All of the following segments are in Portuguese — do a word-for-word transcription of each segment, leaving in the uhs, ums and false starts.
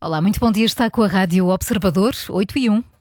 Olá, muito bom dia. Está com a Rádio Observador, oito e um.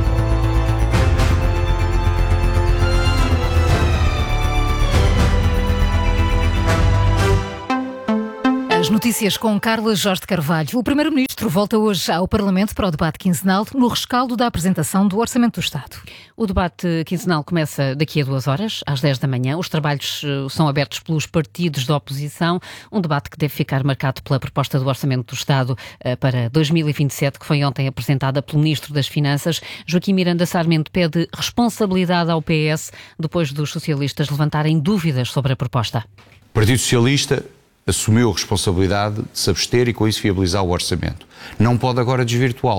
As notícias com Carla Jorge de Carvalho. O Primeiro-Ministro volta hoje ao Parlamento para o debate quinzenal no rescaldo da apresentação do Orçamento do Estado. O debate quinzenal começa daqui a duas horas, às dez da manhã. Os trabalhos são abertos pelos partidos da oposição. Um debate que deve ficar marcado pela proposta do Orçamento do Estado para dois mil e vinte e sete, que foi ontem apresentada pelo Ministro das Finanças. Joaquim Miranda Sarmento pede responsabilidade ao P S depois dos socialistas levantarem dúvidas sobre a proposta. O Partido Socialista assumiu a responsabilidade de se abster e com isso viabilizar o orçamento. Não pode agora desvirtuá-lo.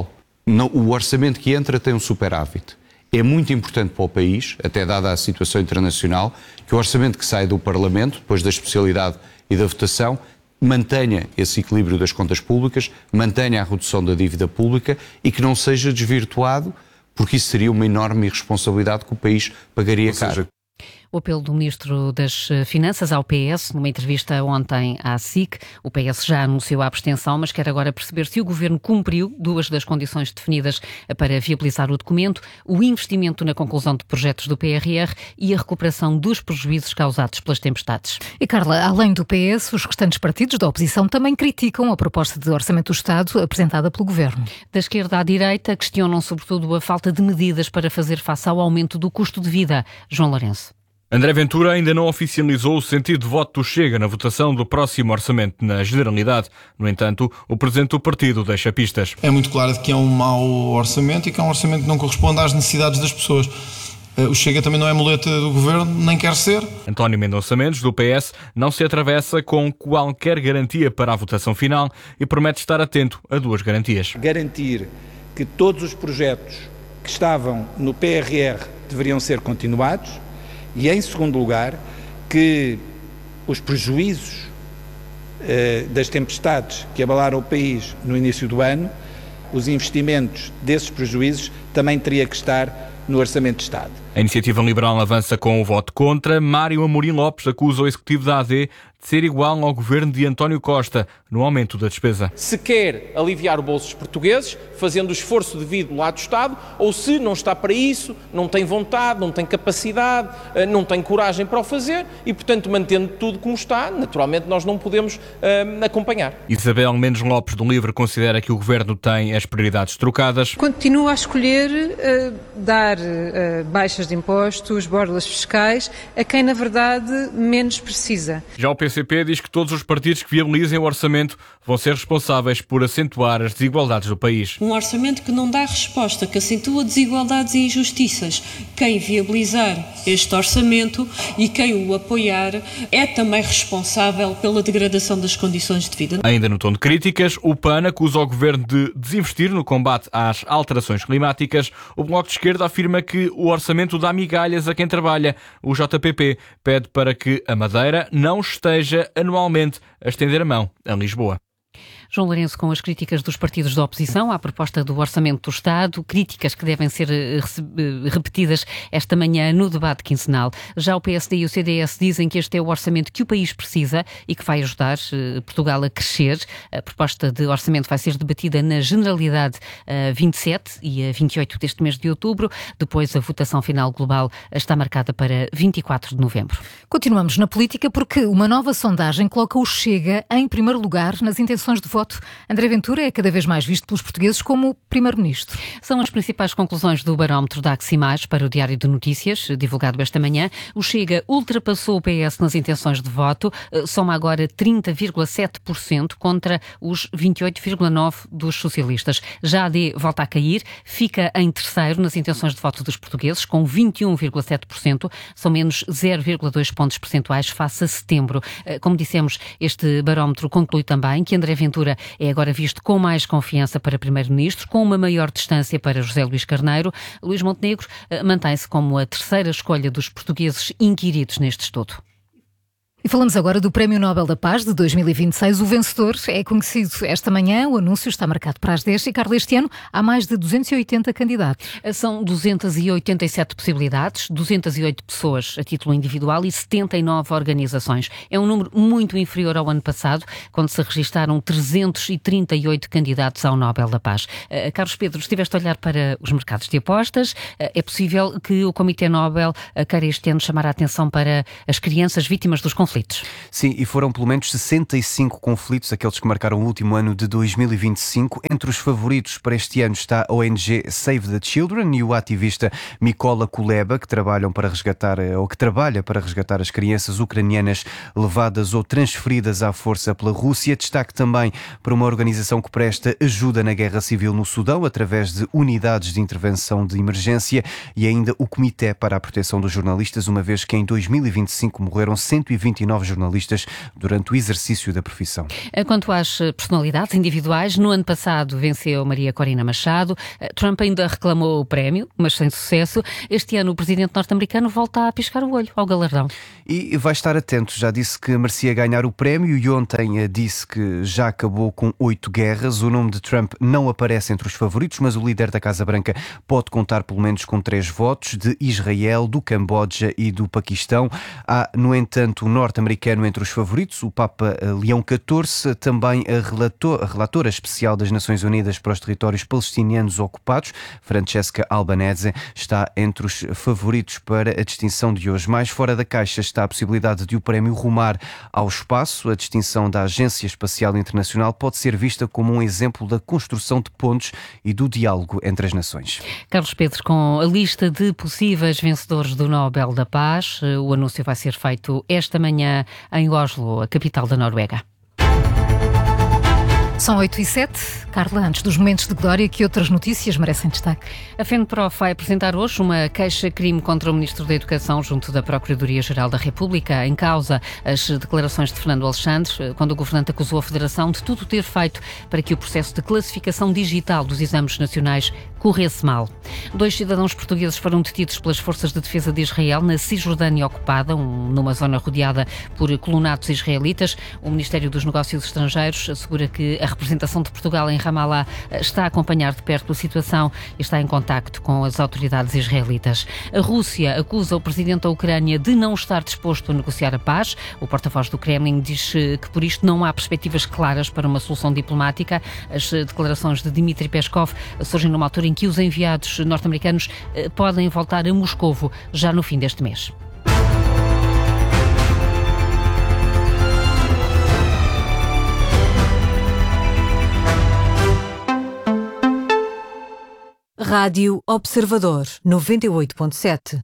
O orçamento que entra tem um superávit. É muito importante para o país, até dada a situação internacional, que o orçamento que sai do Parlamento, depois da especialidade e da votação, mantenha esse equilíbrio das contas públicas, mantenha a redução da dívida pública e que não seja desvirtuado, porque isso seria uma enorme irresponsabilidade que o país pagaria caro. O apelo do Ministro das Finanças ao P S, numa entrevista ontem à S I C, o P S já anunciou a abstenção, mas quer agora perceber se o Governo cumpriu duas das condições definidas para viabilizar o documento: o investimento na conclusão de projetos do P R R e a recuperação dos prejuízos causados pelas tempestades. E Carla, além do P S, os restantes partidos da oposição também criticam a proposta de Orçamento do Estado apresentada pelo Governo. Da esquerda à direita, questionam sobretudo a falta de medidas para fazer face ao aumento do custo de vida. João Lourenço. André Ventura ainda não oficializou o sentido de voto do Chega na votação do próximo orçamento na Generalidade. No entanto, o presidente do partido deixa pistas. É muito claro que é um mau orçamento e que é um orçamento que não corresponde às necessidades das pessoas. O Chega também não é muleta do Governo, nem quer ser. António Mendonça Mendes, do P S, não se atravessa com qualquer garantia para a votação final e promete estar atento a duas garantias. Garantir que todos os projetos que estavam no P R R deveriam ser continuados. E, em segundo lugar, que os prejuízos eh, das tempestades que abalaram o país no início do ano, os investimentos desses prejuízos também teria que estar no Orçamento de Estado. A Iniciativa Liberal avança com o voto contra. Mário Amorim Lopes acusa o Executivo da A D de ser igual ao governo de António Costa no aumento da despesa. Se quer aliviar o bolso dos portugueses, fazendo o esforço devido lá do Estado, ou se não está para isso, não tem vontade, não tem capacidade, não tem coragem para o fazer e, portanto, mantendo tudo como está, naturalmente nós não podemos uh, acompanhar. Isabel Mendes Lopes, do LIVRE, considera que o governo tem as prioridades trocadas. Continua a escolher uh, dar uh, baixas de impostos, borlas fiscais, a quem, na verdade, menos precisa. Já o P C P diz que todos os partidos que viabilizem o orçamento vão ser responsáveis por acentuar as desigualdades do país. Um orçamento que não dá resposta, que acentua desigualdades e injustiças. Quem viabilizar este orçamento e quem o apoiar é também responsável pela degradação das condições de vida. Ainda no tom de críticas, o P A N acusa o governo de desinvestir no combate às alterações climáticas. O Bloco de Esquerda afirma que o orçamento dá migalhas a quem trabalha. O J P P pede para que a Madeira não esteja anualmente a estender a mão a Lisboa. João Lourenço, com as críticas dos partidos da oposição à proposta do Orçamento do Estado, críticas que devem ser repetidas esta manhã no debate quinzenal. Já o P S D e o C D S dizem que este é o orçamento que o país precisa e que vai ajudar Portugal a crescer. A proposta de orçamento vai ser debatida na Generalidade a vinte e sete e a vinte e oito deste mês de outubro. Depois, a votação final global está marcada para vinte e quatro de novembro. Continuamos na política porque uma nova sondagem coloca o Chega em primeiro lugar nas intenções de voto. André Ventura é cada vez mais visto pelos portugueses como Primeiro-Ministro. São as principais conclusões do barómetro da Aximage para o Diário de Notícias, divulgado esta manhã. O Chega ultrapassou o P S nas intenções de voto, soma agora trinta vírgula sete por cento contra os vinte e oito vírgula nove por cento dos socialistas. Já a A D volta a cair, fica em terceiro nas intenções de voto dos portugueses, com vinte e um vírgula sete por cento, são menos zero vírgula dois pontos percentuais face a setembro. Como dissemos, este barómetro conclui também que André Ventura é agora visto com mais confiança para Primeiro-Ministro, com uma maior distância para José Luís Carneiro. Luís Montenegro mantém-se como a terceira escolha dos portugueses inquiridos neste estudo. E falamos agora do Prémio Nobel da Paz de dois mil e vinte e seis. O vencedor é conhecido esta manhã, o anúncio está marcado para as dez e, Carla, este ano há mais de duzentos e oitenta candidatos. São duzentas e oitenta e sete possibilidades, duzentas e oito pessoas a título individual e setenta e nove organizações. É um número muito inferior ao ano passado, quando se registaram trezentos e trinta e oito candidatos ao Nobel da Paz. Uh, Carlos Pedro, estiveste a olhar para os mercados de apostas. Uh, é possível que o Comitê Nobel uh, queira este ano chamar a atenção para as crianças vítimas dos conflitos. Sim, e foram pelo menos sessenta e cinco conflitos, aqueles que marcaram o último ano de dois mil e vinte e cinco. Entre os favoritos para este ano está a O N G Save the Children e o ativista Mykola Kuleba, que trabalham para resgatar, ou que trabalha para resgatar as crianças ucranianas levadas ou transferidas à força pela Rússia. Destaque também para uma organização que presta ajuda na guerra civil no Sudão, através de unidades de intervenção de emergência, e ainda o Comitê para a Proteção dos Jornalistas, uma vez que em dois mil e vinte e cinco morreram cento e vinte e nove jornalistas durante o exercício da profissão. Quanto às personalidades individuais, no ano passado venceu Maria Corina Machado. Trump ainda reclamou o prémio, mas sem sucesso. Este ano o presidente norte-americano volta a piscar o olho ao galardão. E vai estar atento, já disse que merecia ganhar o prémio e ontem disse que já acabou com oito guerras. O nome de Trump não aparece entre os favoritos, mas o líder da Casa Branca pode contar pelo menos com três votos, de Israel, do Camboja e do Paquistão. Há, no entanto, o norte-americano entre os favoritos, o Papa Leão catorze, também a, relator, a relatora especial das Nações Unidas para os territórios palestinianos ocupados, Francesca Albanese, está entre os favoritos para a distinção de hoje. Mais fora da caixa está a possibilidade de o prémio rumar ao espaço. A distinção da Agência Espacial Internacional pode ser vista como um exemplo da construção de pontes e do diálogo entre as nações. Carlos Pedro, com a lista de possíveis vencedores do Nobel da Paz, o anúncio vai ser feito esta manhã em Oslo, a capital da Noruega. São oito e sete. Carla, antes dos momentos de glória, que outras notícias merecem destaque? A FENPROF vai apresentar hoje uma queixa-crime contra o Ministro da Educação junto da Procuradoria-Geral da República. Em causa as declarações de Fernando Alexandre, quando o governante acusou a Federação de tudo ter feito para que o processo de classificação digital dos exames nacionais corresse mal. Dois cidadãos portugueses foram detidos pelas Forças de Defesa de Israel na Cisjordânia ocupada, um, numa zona rodeada por colonatos israelitas. O Ministério dos Negócios Estrangeiros assegura que a representação de Portugal em Ramallah está a acompanhar de perto a situação e está em contacto com as autoridades israelitas. A Rússia acusa o presidente da Ucrânia de não estar disposto a negociar a paz. O porta-voz do Kremlin diz que por isto não há perspectivas claras para uma solução diplomática. As declarações de Dmitry Peskov surgem numa altura em que os enviados norte-americanos podem voltar a Moscovo já no fim deste mês. Rádio Observador, noventa e oito ponto sete.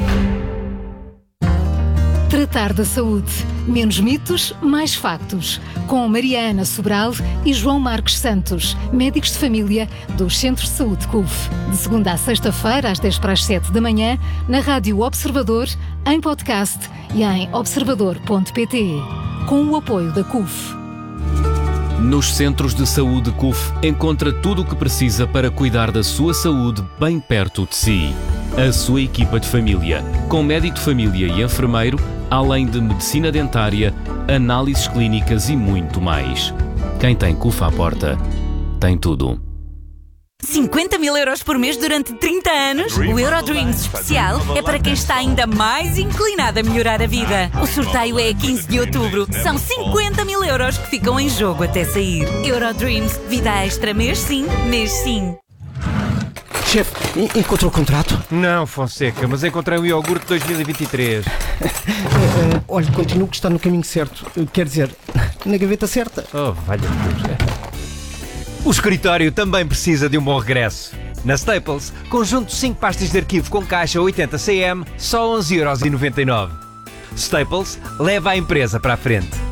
Tratar da saúde. Menos mitos, mais factos. Com Mariana Sobral e João Marcos Santos, médicos de família dos Centros de Saúde C U F. De segunda a sexta-feira, às dez para as sete da manhã, na Rádio Observador, em podcast e em observador ponto pt. Com o apoio da C U F. Nos Centros de Saúde C U F encontra tudo o que precisa para cuidar da sua saúde bem perto de si. A sua equipa de família, com médico de família e enfermeiro, além de medicina dentária, análises clínicas e muito mais. Quem tem C U F à porta, tem tudo. cinquenta mil euros por mês durante trinta anos? O Eurodreams especial é para quem está ainda mais inclinado a melhorar a vida. O sorteio é a quinze de outubro. São cinquenta mil euros que ficam em jogo até sair. Eurodreams, vida extra mês sim, mês sim. Chefe, encontrou o contrato? Não, Fonseca, mas encontrei o iogurte dois mil e vinte e três. uh, uh, olha, continuo que está no caminho certo. Uh, quer dizer, na gaveta certa. Oh, valha-me Deus. O escritório também precisa de um bom regresso. Na Staples, conjunto de cinco pastas de arquivo com caixa oitenta centímetros, só onze euros e noventa e nove. Staples leva a empresa para a frente.